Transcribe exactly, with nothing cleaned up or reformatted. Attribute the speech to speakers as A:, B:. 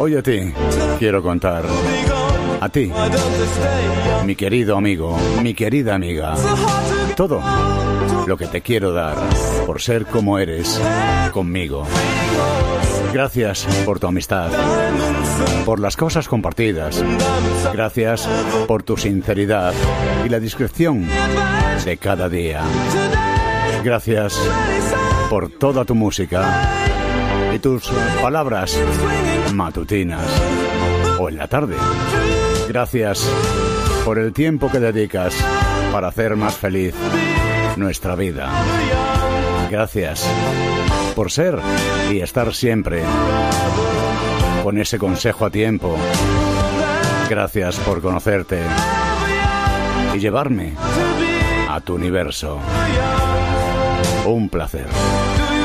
A: Hoy a ti quiero contar. A ti, mi querido amigo, mi querida amiga. Todo lo que te quiero dar por ser como eres conmigo. Gracias por tu amistad, por las cosas compartidas. Gracias por tu sinceridad y la discreción de cada día. Gracias por toda tu música y tus palabras matutinas o en la tarde. Gracias por el tiempo que dedicas para hacer más feliz nuestra vida. Gracias por ser y estar siempre con ese consejo a tiempo. Gracias por conocerte y llevarme a tu universo. Un placer.